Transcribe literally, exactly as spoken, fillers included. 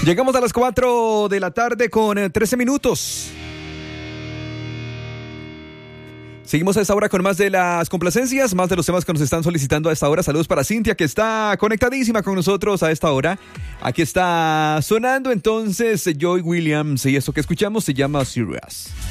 Llegamos a las cuatro de la tarde con trece minutos. Seguimos a esta hora con más de las complacencias, más de los temas que nos están solicitando a esta hora. Saludos para Cintia, que está conectadísima con nosotros a esta hora. Aquí está sonando entonces Joy Williams y esto que escuchamos se llama Serious.